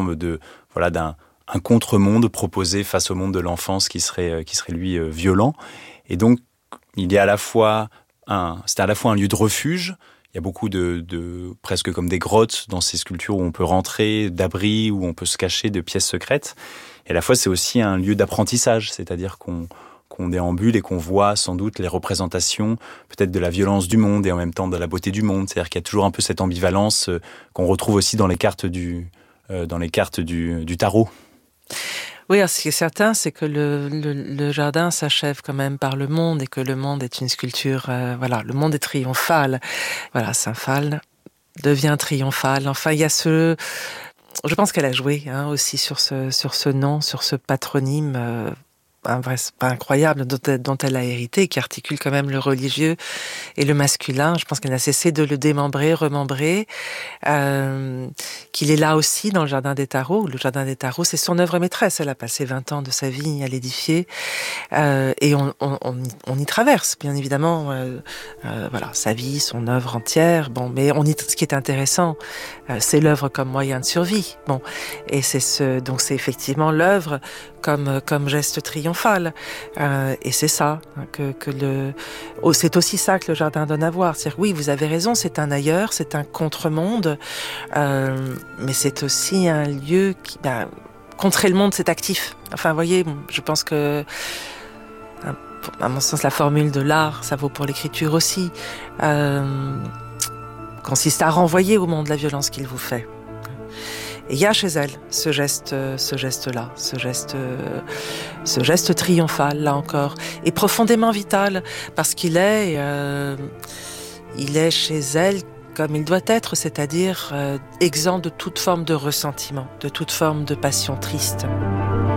forme de d'un un contre-monde proposé face au monde de l'enfance qui serait lui violent. Et donc il y a c'est à la fois un lieu de refuge. Il y a beaucoup de presque comme des grottes dans ces sculptures où on peut rentrer, d'abri, où on peut se cacher, de pièces secrètes. Et à la fois, c'est aussi un lieu d'apprentissage, c'est-à-dire qu'on déambule et qu'on voit sans doute les représentations peut-être de la violence du monde et en même temps de la beauté du monde. C'est-à-dire qu'il y a toujours un peu cette ambivalence qu'on retrouve aussi dans les cartes du tarot. Oui, alors ce qui est certain, c'est que le jardin s'achève quand même par le monde et que le monde est une sculpture, le monde est triomphal. Voilà, Saint-Phal devient triomphal. Enfin, il y a je pense qu'elle a joué aussi sur ce nom, sur ce patronyme incroyable dont elle a hérité, qui articule quand même le religieux et le masculin. Je pense qu'elle n'a cessé de le démembrer, remembrer, qu'il est là aussi dans le Jardin des Tarots. Le Jardin des Tarots, c'est son œuvre maîtresse. Elle a passé 20 ans de sa vie à l'édifier, et on y traverse, bien évidemment, sa vie, son œuvre entière. Bon, mais ce qui est intéressant, c'est l'œuvre comme moyen de survie. Bon, et donc c'est effectivement l'œuvre comme geste triomphal, et c'est ça c'est aussi ça que le jardin donne à voir. C'est-à-dire, oui, vous avez raison, c'est un ailleurs, c'est un contre-monde, mais c'est aussi un lieu qui, contrer le monde, c'est actif. Enfin, vous voyez, je pense que, à mon sens, la formule de l'art, ça vaut pour l'écriture aussi, consiste à renvoyer au monde la violence qu'il vous fait. Et il y a chez elle ce geste-là, ce geste triomphal, là encore, et profondément vital, parce qu'il est chez elle comme il doit être, c'est-à-dire exempt de toute forme de ressentiment, de toute forme de passion triste.